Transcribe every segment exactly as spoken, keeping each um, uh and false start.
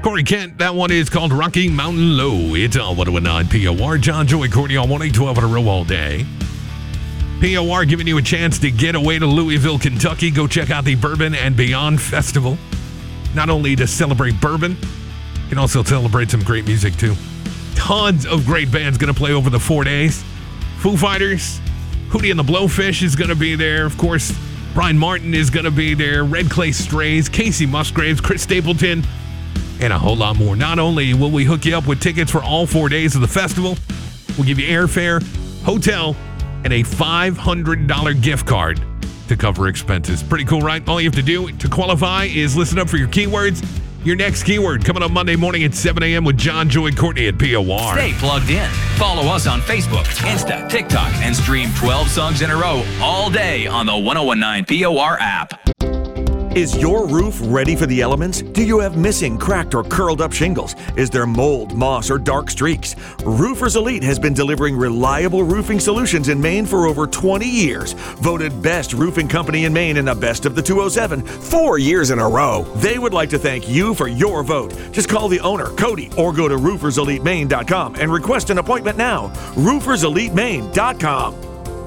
Corey Kent, that one is called Rocky Mountain Low. It's on one oh nine P O R. John, Joey, Courtney on one eight twelve in a row all day. P O R giving you a chance to get away to Louisville, Kentucky. Go check out the Bourbon and Beyond Festival. Not only to celebrate bourbon, you can also celebrate some great music too. Tons of great bands going to play over the four days. Foo Fighters, Hootie and the Blowfish is going to be there. Of course, Brian Martin is going to be there. Red Clay Strays, Casey Musgraves, Chris Stapleton, and a whole lot more. Not only will we hook you up with tickets for all four days of the festival, we'll give you airfare, hotel, and a five hundred dollars gift card to cover expenses. Pretty cool, right? All you have to do to qualify is listen up for your keywords. Your next keyword coming up Monday morning at seven a.m. with John, Joey, Courtney at P O R. Stay plugged in. Follow us on Facebook, Insta, TikTok, and stream twelve songs in a row all day on the ten nineteen P O R app. Is your roof ready for the elements? Do you have missing, cracked, or curled up shingles? Is there mold, moss, or dark streaks? Roofers Elite has been delivering reliable roofing solutions in Maine for over twenty years. Voted best roofing company in Maine in the best of the two oh seven, four years in a row. They would like to thank you for your vote. Just call the owner, Cody, or go to roofers elite maine dot com and request an appointment now. roofers elite maine dot com.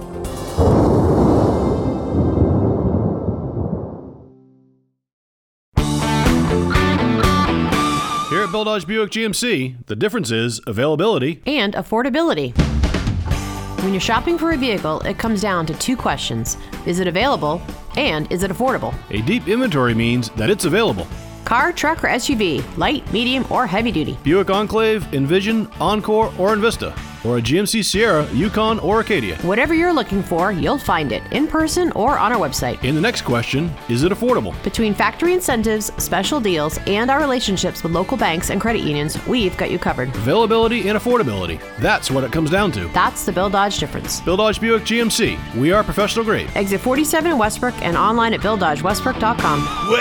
Here at Bill Dodge Buick G M C, the difference is availability and affordability. When you're shopping for a vehicle, it comes down to two questions. Is it available? And is it affordable? A deep inventory means that it's available. Car, truck, or S U V, light, medium, or heavy duty. Buick Enclave, Envision, Encore, or Envista. Or a G M C Sierra, Yukon, or Acadia. Whatever you're looking for, you'll find it in person or on our website. In the next question, is it affordable? Between factory incentives, special deals, and our relationships with local banks and credit unions, we've got you covered. Availability and affordability. That's what it comes down to. That's the Bill Dodge difference. Bill Dodge Buick G M C. We are professional grade. Exit forty-seven in Westbrook and online at bill dodge westbrook dot com.